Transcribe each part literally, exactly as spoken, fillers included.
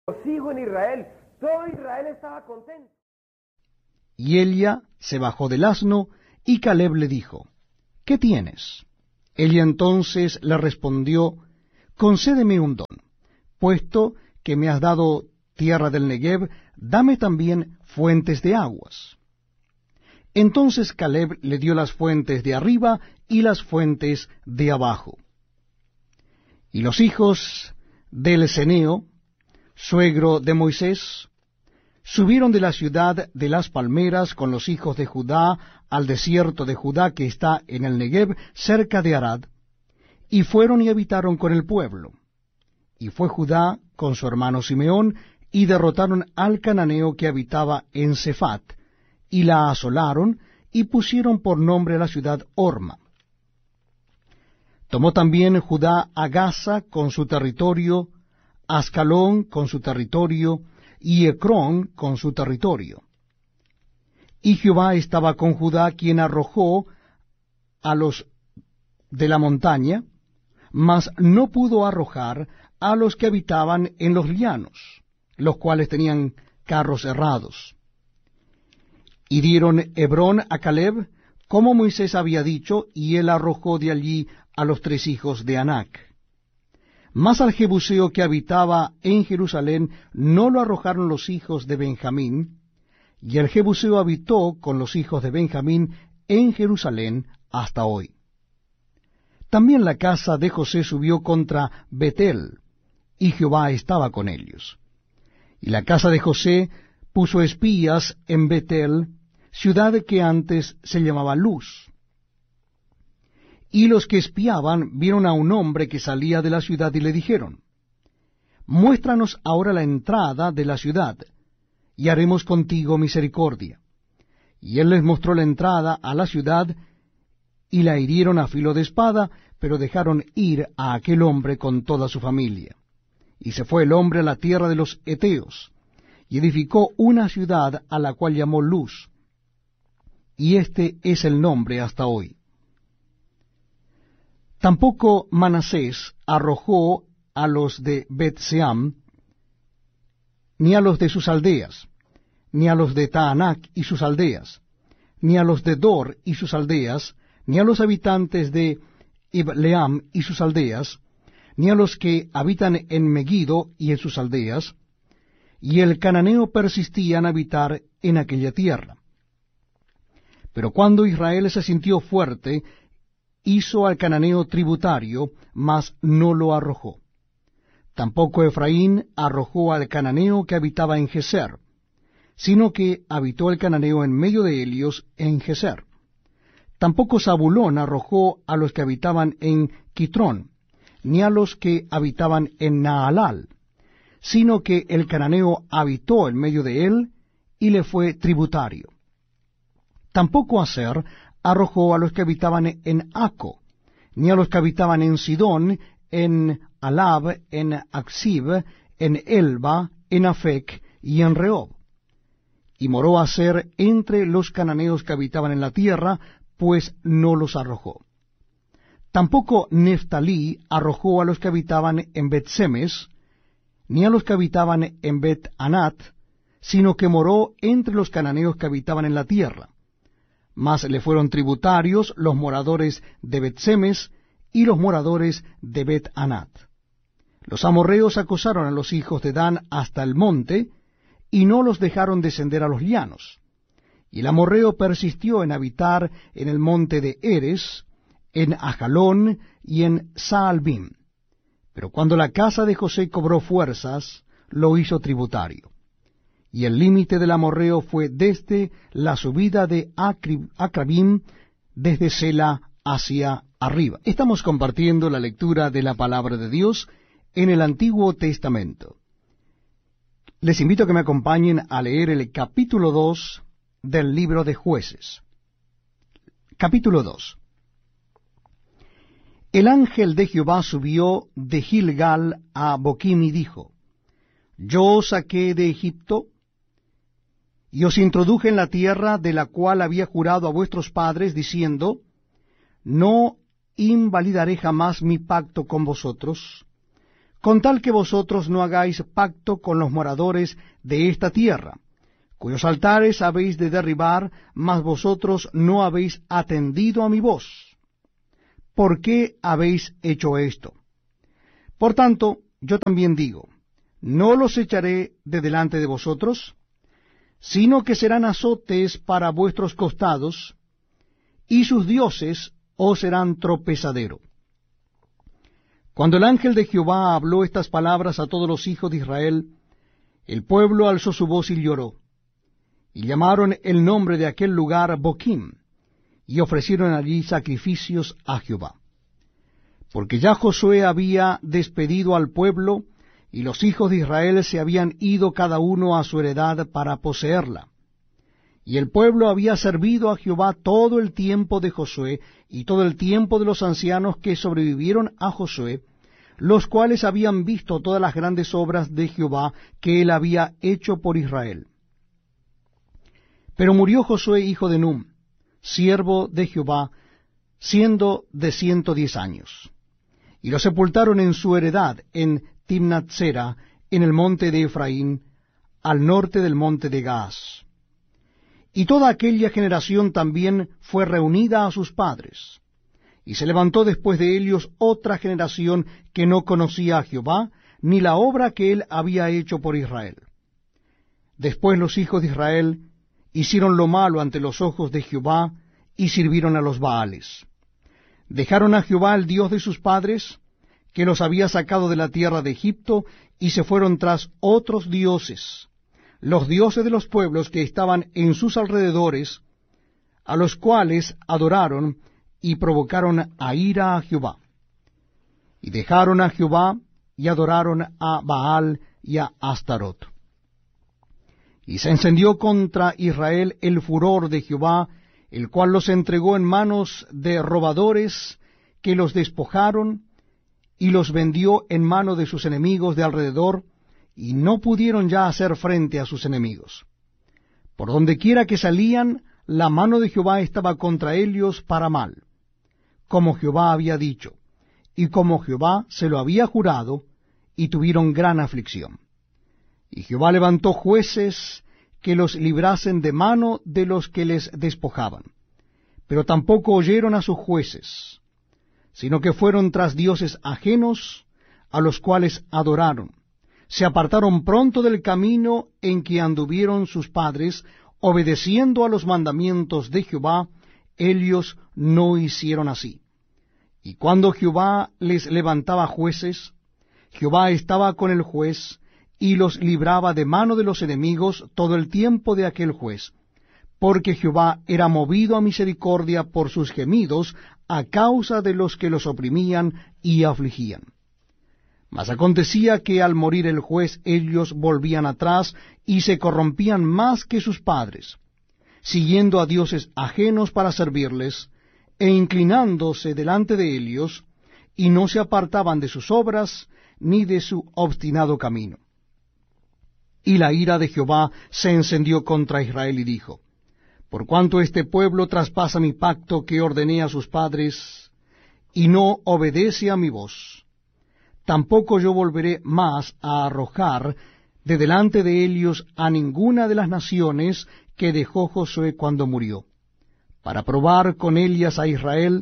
Sigo en Israel, todo Israel estaba contento. Y Elia se bajó del asno, y Caleb le dijo, ¿qué tienes? Elia entonces le respondió, concédeme un don, puesto que me has dado tierra del Negev, dame también fuentes de aguas. Entonces Caleb le dio las fuentes de arriba y las fuentes de abajo. Y los hijos del Ceneo, suegro de Moisés, subieron de la ciudad de las palmeras con los hijos de Judá al desierto de Judá que está en el Negev cerca de Arad, y fueron y habitaron con el pueblo. Y fue Judá con su hermano Simeón, y derrotaron al cananeo que habitaba en Cefat, y la asolaron, y pusieron por nombre a la ciudad Orma. Tomó también Judá a Gaza con su territorio, Ascalón con su territorio, y Ecrón con su territorio. Y Jehová estaba con Judá, quien arrojó a los de la montaña, mas no pudo arrojar a los que habitaban en los llanos, los cuales tenían carros errados. Y dieron Hebrón a Caleb, como Moisés había dicho, y él arrojó de allí a los tres hijos de Anac. Mas al Jebuseo que habitaba en Jerusalén no lo arrojaron los hijos de Benjamín, y el Jebuseo habitó con los hijos de Benjamín en Jerusalén hasta hoy. También la casa de José subió contra Betel, y Jehová estaba con ellos. Y la casa de José puso espías en Betel, ciudad que antes se llamaba Luz. Y los que espiaban vieron a un hombre que salía de la ciudad y le dijeron, muéstranos ahora la entrada de la ciudad, y haremos contigo misericordia. Y él les mostró la entrada a la ciudad, y la hirieron a filo de espada, pero dejaron ir a aquel hombre con toda su familia. Y se fue el hombre a la tierra de los Eteos, y edificó una ciudad a la cual llamó Luz, y este es el nombre hasta hoy. Tampoco Manasés arrojó a los de Bet-Seam, ni a los de sus aldeas, ni a los de Taanac y sus aldeas, ni a los de Dor y sus aldeas, ni a los habitantes de Ibleam y sus aldeas, ni a los que habitan en Megiddo y en sus aldeas, y el cananeo persistía en habitar en aquella tierra. Pero cuando Israel se sintió fuerte, hizo al cananeo tributario, mas no lo arrojó. Tampoco Efraín arrojó al cananeo que habitaba en Geser, sino que habitó el cananeo en medio de ellos en Geser. Tampoco Zabulón arrojó a los que habitaban en Quitrón, ni a los que habitaban en Naalal, sino que el cananeo habitó en medio de él, y le fue tributario. Tampoco Aser arrojó a los que habitaban en Aco, ni a los que habitaban en Sidón, en Alab, en Aksib, en Elba, en Afec y en Rehob. Y moró Aser entre los cananeos que habitaban en la tierra, pues no los arrojó. Tampoco Neftalí arrojó a los que habitaban en Bet-Semes, ni a los que habitaban en Bet-Anat, sino que moró entre los cananeos que habitaban en la tierra. Mas le fueron tributarios los moradores de Bet-Semes y los moradores de Bet-Anat. Los amorreos acosaron a los hijos de Dan hasta el monte, y no los dejaron descender a los llanos. Y el amorreo persistió en habitar en el monte de Eres, en Ajalón y en Saalbim. Pero cuando la casa de José cobró fuerzas, lo hizo tributario. Y el límite del amorreo fue desde la subida de Acrabim, desde Sela hacia arriba. Estamos compartiendo la lectura de la palabra de Dios en el Antiguo Testamento. Les invito a que me acompañen a leer el capítulo dos del libro de Jueces. Capítulo dos. El ángel de Jehová subió de Gilgal a Boquim y dijo, Yo os saqué de Egipto, y os introduje en la tierra de la cual había jurado a vuestros padres, diciendo, No invalidaré jamás mi pacto con vosotros, con tal que vosotros no hagáis pacto con los moradores de esta tierra, cuyos altares habéis de derribar, mas vosotros no habéis atendido a mi voz. ¿Por qué habéis hecho esto? Por tanto, yo también digo, no los echaré de delante de vosotros, sino que serán azotes para vuestros costados, y sus dioses os serán tropezadero. Cuando el ángel de Jehová habló estas palabras a todos los hijos de Israel, el pueblo alzó su voz y lloró, y llamaron el nombre de aquel lugar Boquim, y ofrecieron allí sacrificios a Jehová. Porque ya Josué había despedido al pueblo, y los hijos de Israel se habían ido cada uno a su heredad para poseerla. Y el pueblo había servido a Jehová todo el tiempo de Josué, y todo el tiempo de los ancianos que sobrevivieron a Josué, los cuales habían visto todas las grandes obras de Jehová que él había hecho por Israel. Pero murió Josué hijo de Num, siervo de Jehová, siendo de ciento diez años. Y lo sepultaron en su heredad, en Timnath-sera, en el monte de Efraín, al norte del monte de Gaas. Y toda aquella generación también fue reunida a sus padres. Y se levantó después de ellos otra generación que no conocía a Jehová, ni la obra que él había hecho por Israel. Después los hijos de Israel hicieron lo malo ante los ojos de Jehová, y sirvieron a los Baales. Dejaron a Jehová el Dios de sus padres, que los había sacado de la tierra de Egipto, y se fueron tras otros dioses, los dioses de los pueblos que estaban en sus alrededores, a los cuales adoraron y provocaron a ira a Jehová. Y dejaron a Jehová y adoraron a Baal y a Astarot. Y se encendió contra Israel el furor de Jehová, el cual los entregó en manos de robadores que los despojaron, y los vendió en mano de sus enemigos de alrededor, y no pudieron ya hacer frente a sus enemigos. Por donde quiera que salían, la mano de Jehová estaba contra ellos para mal, como Jehová había dicho, y como Jehová se lo había jurado, y tuvieron gran aflicción. Y Jehová levantó jueces que los librasen de mano de los que les despojaban. Pero tampoco oyeron a sus jueces, sino que fueron tras dioses ajenos, a los cuales adoraron. Se apartaron pronto del camino en que anduvieron sus padres, obedeciendo a los mandamientos de Jehová. Ellos no hicieron así. Y cuando Jehová les levantaba jueces, Jehová estaba con el juez, y los libraba de mano de los enemigos todo el tiempo de aquel juez, porque Jehová era movido a misericordia por sus gemidos a causa de los que los oprimían y afligían. Mas acontecía que al morir el juez ellos volvían atrás y se corrompían más que sus padres, siguiendo a dioses ajenos para servirles, e inclinándose delante de ellos, y no se apartaban de sus obras ni de su obstinado camino. Y la ira de Jehová se encendió contra Israel y dijo, por cuanto este pueblo traspasa mi pacto que ordené a sus padres, y no obedece a mi voz, tampoco yo volveré más a arrojar de delante de ellos a ninguna de las naciones que dejó Josué cuando murió, para probar con ellas a Israel,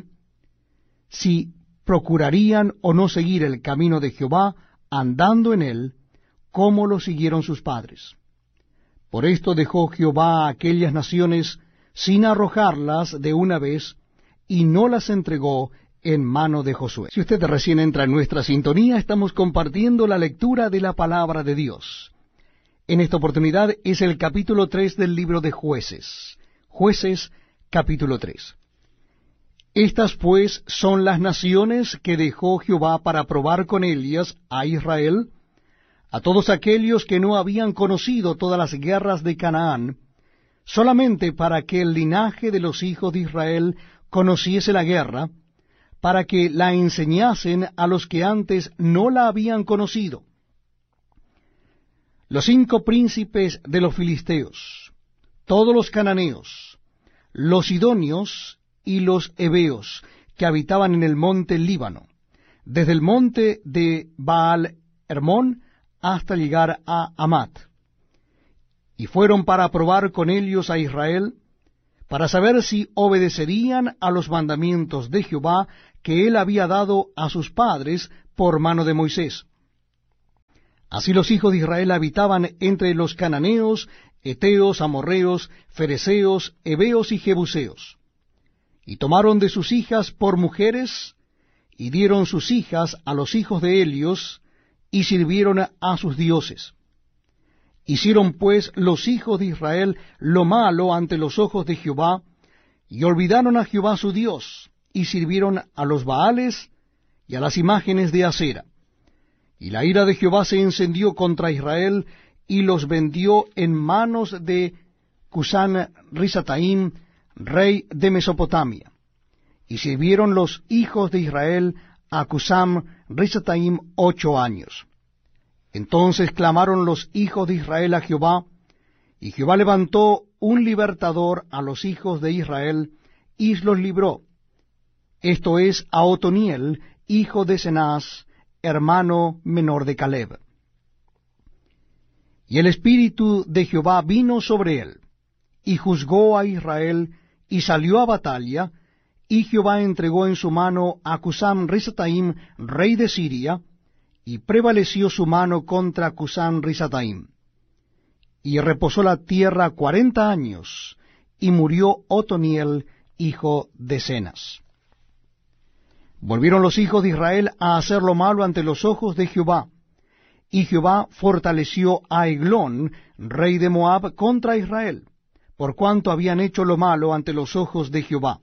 si procurarían o no seguir el camino de Jehová, andando en él, como lo siguieron sus padres. Por esto dejó Jehová a aquellas naciones sin arrojarlas de una vez, y no las entregó en mano de Josué. Si usted recién entra en nuestra sintonía, estamos compartiendo la lectura de la palabra de Dios. En esta oportunidad es el capítulo tres del libro de Jueces. Jueces, capítulo tres. Estas pues son las naciones que dejó Jehová para probar con ellas a Israel, a todos aquellos que no habían conocido todas las guerras de Canaán, solamente para que el linaje de los hijos de Israel conociese la guerra, para que la enseñasen a los que antes no la habían conocido. Los cinco príncipes de los filisteos, todos los cananeos, los sidonios y los heveos, que habitaban en el monte Líbano, desde el monte de Baal Hermón, hasta llegar a Amat. Y fueron para probar con ellos a Israel, para saber si obedecerían a los mandamientos de Jehová que él había dado a sus padres por mano de Moisés. Así los hijos de Israel habitaban entre los cananeos, heteos, amorreos, fereceos, heveos y jebuseos. Y tomaron de sus hijas por mujeres, y dieron sus hijas a los hijos de Helios, y sirvieron a sus dioses. Hicieron pues los hijos de Israel lo malo ante los ojos de Jehová, y olvidaron a Jehová su Dios, y sirvieron a los Baales y a las imágenes de acera. Y la ira de Jehová se encendió contra Israel, y los vendió en manos de Cusán Risataim, rey de Mesopotamia. Y sirvieron los hijos de Israel a Cusán Risataim ocho años. Entonces clamaron los hijos de Israel a Jehová, y Jehová levantó un libertador a los hijos de Israel, y los libró. Esto es a Otoniel, hijo de Cenaz, hermano menor de Caleb. Y el Espíritu de Jehová vino sobre él, y juzgó a Israel, y salió a batalla, y Jehová entregó en su mano a Cusán Risataim, rey de Siria, y prevaleció su mano contra Cusán Risataim. Y reposó la tierra cuarenta años, y murió Otoniel, hijo de Cenaz. Volvieron los hijos de Israel a hacer lo malo ante los ojos de Jehová, y Jehová fortaleció a Eglón, rey de Moab, contra Israel, por cuanto habían hecho lo malo ante los ojos de Jehová.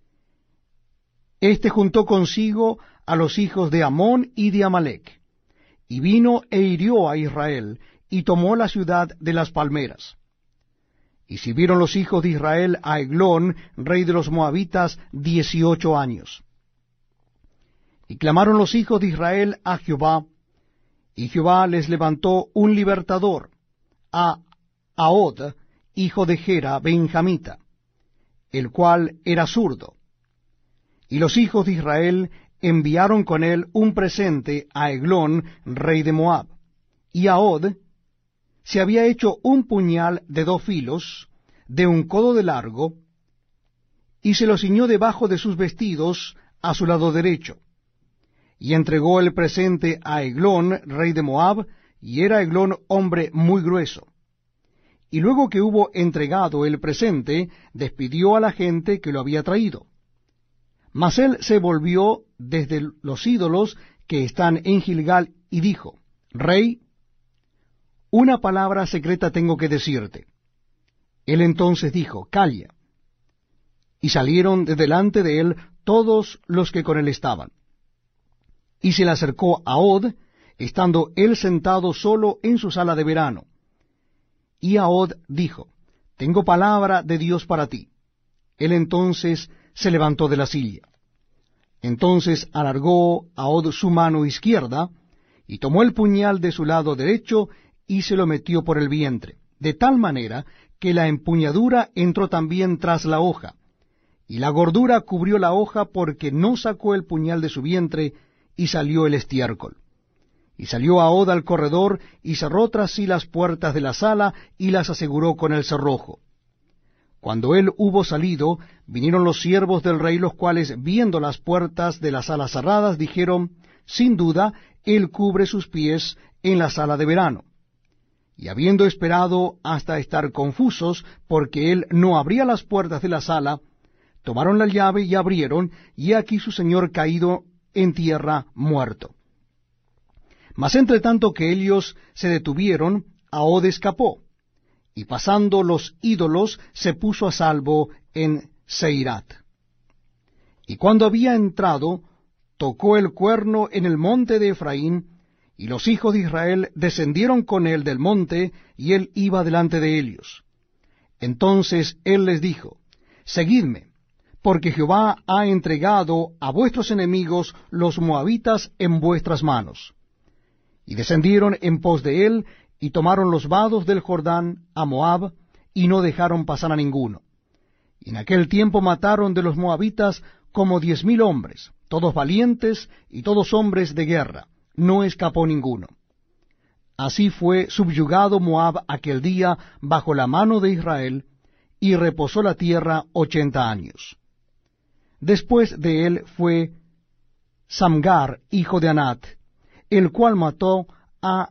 Este juntó consigo a los hijos de Amón y de Amalec, y vino e hirió a Israel, y tomó la ciudad de las palmeras. Y sirvieron los hijos de Israel a Eglón, rey de los moabitas, dieciocho años. Y clamaron los hijos de Israel a Jehová, y Jehová les levantó un libertador, a Ahod, hijo de Gera, benjamita, el cual era zurdo. Y los hijos de Israel enviaron con él un presente a Eglón, rey de Moab. Y Ahod se había hecho un puñal de dos filos, de un codo de largo, y se lo ciñó debajo de sus vestidos a su lado derecho. Y entregó el presente a Eglón, rey de Moab, y era Eglón hombre muy grueso. Y luego que hubo entregado el presente, despidió a la gente que lo había traído. Mas él se volvió desde los ídolos que están en Gilgal, y dijo: Rey, una palabra secreta tengo que decirte. Él entonces dijo: Calla. Y salieron de delante de él todos los que con él estaban. Y se le acercó a Ahod, estando él sentado solo en su sala de verano. Y Ahod dijo: Tengo palabra de Dios para ti. Él entonces se levantó de la silla. Entonces alargó Ahod su mano izquierda, y tomó el puñal de su lado derecho, y se lo metió por el vientre, de tal manera que la empuñadura entró también tras la hoja, y la gordura cubrió la hoja, porque no sacó el puñal de su vientre, y salió el estiércol. Y salió Ahod al corredor, y cerró tras sí las puertas de la sala, y las aseguró con el cerrojo. Cuando él hubo salido, vinieron los siervos del rey, los cuales, viendo las puertas de la sala cerradas, dijeron: Sin duda, él cubre sus pies en la sala de verano. Y habiendo esperado hasta estar confusos, porque él no abría las puertas de la sala, tomaron la llave y abrieron, y aquí su señor caído en tierra, muerto. Mas entre tanto que ellos se detuvieron, Ahod escapó, y pasando los ídolos se puso a salvo en Seirat. Y cuando había entrado, tocó el cuerno en el monte de Efraín, y los hijos de Israel descendieron con él del monte, y él iba delante de ellos. Entonces él les dijo: Seguidme, porque Jehová ha entregado a vuestros enemigos los moabitas en vuestras manos. Y descendieron en pos de él, y tomaron los vados del Jordán a Moab, y no dejaron pasar a ninguno. Y en aquel tiempo mataron de los moabitas como diez mil hombres, todos valientes y todos hombres de guerra, no escapó ninguno. Así fue subyugado Moab aquel día bajo la mano de Israel, y reposó la tierra ochenta años. Después de él fue Samgar, hijo de Anat, el cual mató a